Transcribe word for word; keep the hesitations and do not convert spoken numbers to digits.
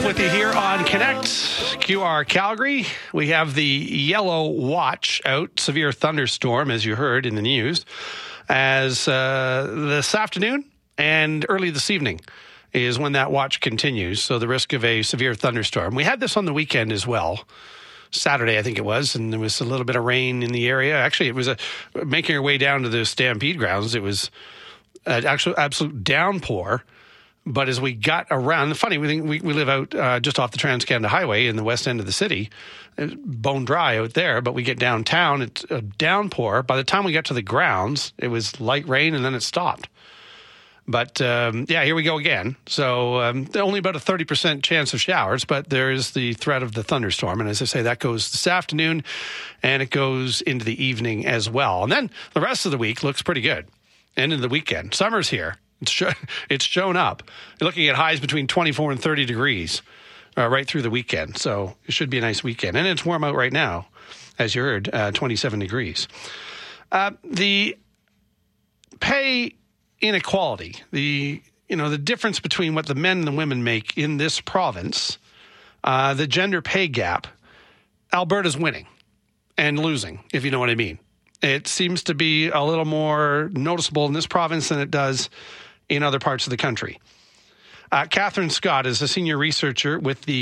Jeff with you here on Connect, Q R Calgary. We have the yellow watch out, severe thunderstorm, as you heard in the news, as uh, this afternoon and early this evening is when that watch continues. So the risk of a severe thunderstorm. We had this on the weekend as well. Saturday, I think it was, and there was a little bit of rain in the area. Actually, it was a, making our way down to the Stampede grounds. It was an actual absolute downpour. But as we got around, funny, we think we, we live out uh, just off the Trans-Canada Highway in the west end of the city. It's bone dry out there, but we get downtown, it's a downpour. By the time we got to the grounds, it was light rain, and then it stopped. But, um, yeah, here we go again. So um, only about a thirty percent chance of showers, but there is the threat of the thunderstorm. And as I say, that goes this afternoon, and it goes into the evening as well. And then the rest of the week looks pretty good. End of the weekend. Summer's here. It's, show, it's shown up. You're looking at highs between twenty-four and thirty degrees uh, right through the weekend. So it should be a nice weekend. And it's warm out right now, as you heard, uh, twenty-seven degrees. Uh, the pay inequality, the you know the difference between what the men and the women make in this province, uh, the gender pay gap, Alberta's winning and losing, if you know what I mean. It seems to be a little more noticeable in this province than it does in other parts of the country. Uh, Catherine Scott is a senior researcher with the